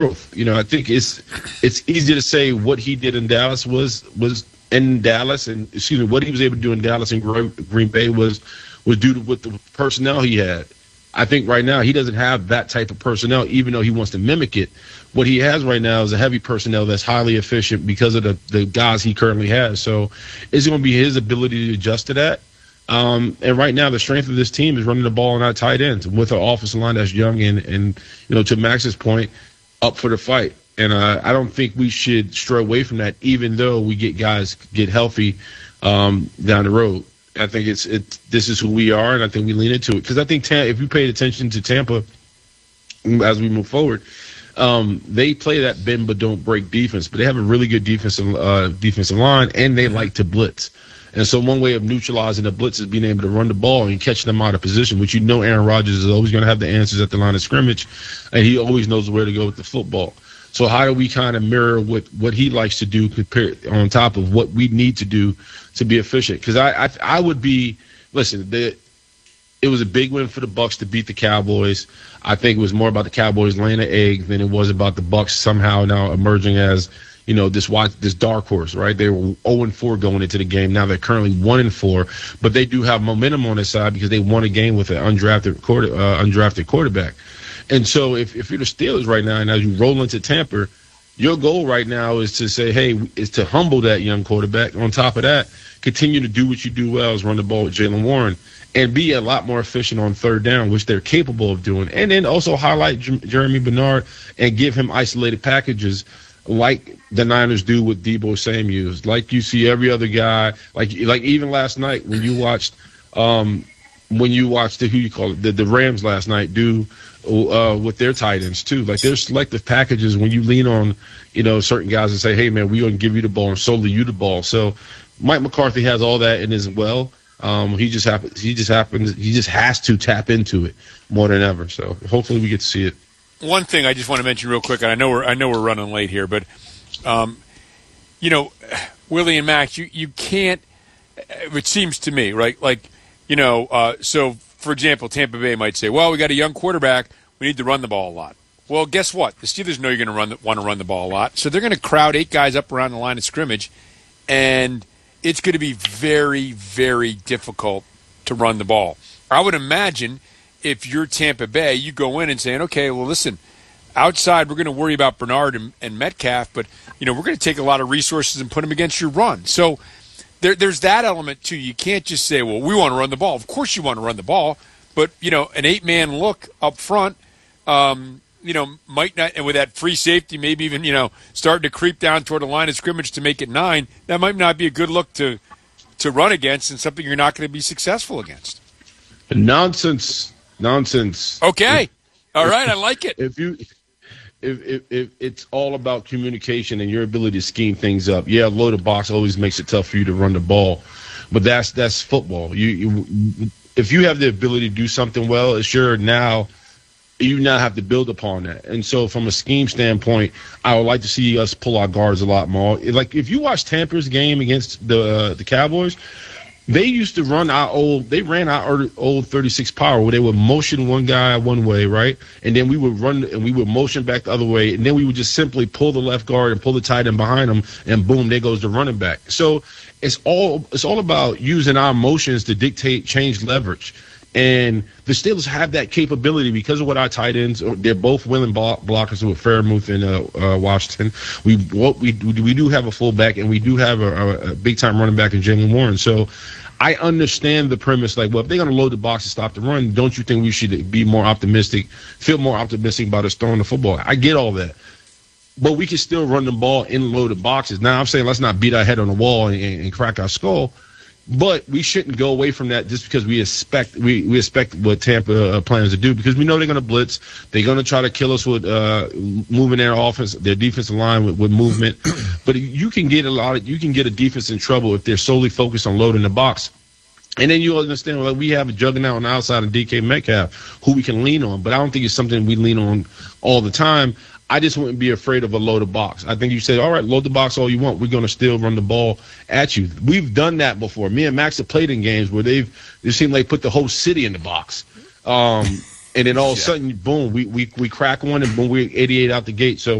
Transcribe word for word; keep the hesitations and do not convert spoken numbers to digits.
growth. You know, I think it's it's easy to say what he did in Dallas was was in Dallas, and excuse me, what he was able to do in Dallas and Green Bay was was due to what the personnel he had. I think right now he doesn't have that type of personnel, even though he wants to mimic it. What he has right now is a heavy personnel that's highly efficient because of the, the guys he currently has. So it's going to be his ability to adjust to that. Um, and right now the strength of this team is running the ball on our tight ends with an offensive line that's young and, and you know, to Max's point, up for the fight. And uh, I don't think we should stray away from that, even though we get guys get healthy um, down the road. I think it's it. This is who we are, and I think we lean into it. Because I think Tam- if you paid attention to Tampa as we move forward, um, they play that bend but don't break defense. But they have a really good defensive uh, defensive line, and they like to blitz. And so one way of neutralizing the blitz is being able to run the ball and catch them out of position, which you know Aaron Rodgers is always going to have the answers at the line of scrimmage, and he always knows where to go with the football. So how do we kind of mirror what, what he likes to do compared on top of what we need to do to be efficient? Because I, I I would be listen. The, it was a big win for the Bucs to beat the Cowboys. I think it was more about the Cowboys laying an egg than it was about the Bucs somehow now emerging as you know this this dark horse. Right? They were zero and four going into the game. Now they're currently one and four, but they do have momentum on their side because they won a game with an undrafted quarter uh, undrafted quarterback. And so if, if you're the Steelers right now and as you roll into Tampa, your goal right now is to say, hey, is to humble that young quarterback. On top of that, continue to do what you do well is run the ball with Jaylen Warren and be a lot more efficient on third down, which they're capable of doing. And then also highlight J- Jeremy Bernard and give him isolated packages like the Niners do with Deebo Samuel, like you see every other guy, like like even last night when you watched um, when you watched the, who you call it, the, the Rams last night do uh, with their tight ends too. Like there's selective packages when you lean on, you know, certain guys and say, hey man, we're going to give you the ball and solely you the ball. So Mike McCarthy has all that in his well. Um, he just happens, he just happens, he just has to tap into it more than ever. So hopefully we get to see it. One thing I just want to mention real quick, and I know we're I know we're running late here, but um, you know, Willie and Max, you, you can't. It seems to me, right? Like, you know, uh, so for example, Tampa Bay might say, "Well, we got a young quarterback. We need to run the ball a lot." Well, guess what? The Steelers know you're going to run want to run the ball a lot, so they're going to crowd eight guys up around the line of scrimmage, and it's going to be very, very difficult to run the ball. I would imagine if you're Tampa Bay, you go in and saying, okay, well, listen, outside we're going to worry about Bernard and, and Metcalf, but, you know, we're going to take a lot of resources and put them against your run. So there, there's that element, too. You can't just say, well, we want to run the ball. Of course you want to run the ball, but, you know, an eight-man look up front, um, you know, might not, and with that free safety, maybe even, you know, starting to creep down toward the line of scrimmage to make it nine, that might not be a good look to to run against and something you're not going to be successful against. Nonsense. Nonsense. Okay. If, all right. I like it. If you, if, if, if it's all about communication and your ability to scheme things up. Yeah, loaded box always makes it tough for you to run the ball, but that's, that's football. You, you, if you have the ability to do something well, it's sure now you now have to build upon that. And so from a scheme standpoint, I would like to see us pull our guards a lot more. Like if you watch Tampa's game against the, uh, the Cowboys, they used to run our old, they ran our old thirty-six power where they would motion one guy one way, right? And then we would run and we would motion back the other way. And then we would just simply pull the left guard and pull the tight end behind them. And boom, there goes the running back. So it's all, it's all about using our motions to dictate change leverage. And the Steelers have that capability because of what our tight ends, they're both willing blockers with Fairmouth and uh, uh, Washington. We, what we, we do have a fullback and we do have a, a big-time running back in Jaylen Warren. So I understand the premise, like, well, if they're going to load the box and stop the run, don't you think we should be more optimistic, feel more optimistic about us throwing the football? I get all that. But we can still run the ball in loaded boxes. Now, I'm saying let's not beat our head on the wall and, and crack our skull. But we shouldn't go away from that just because we expect we, we expect what Tampa uh, plans to do, because we know they're going to blitz. They're going to try to kill us with uh, moving their offense, their defensive line with, with movement. But you can get a lot of you can get a defense in trouble if they're solely focused on loading the box. And then you understand, well, we have a juggernaut on the outside of D K Metcalf who we can lean on. But I don't think it's something we lean on all the time. I just wouldn't be afraid of a loaded box. I think you say, all right, load the box all you want. We're going to still run the ball at you. We've done that before. Me and Max have played in games where they've, it seemed like put the whole city in the box. Um, and then all of a Yeah. sudden, boom, we, we we crack one, and boom, we're eighty-eight out the gate. So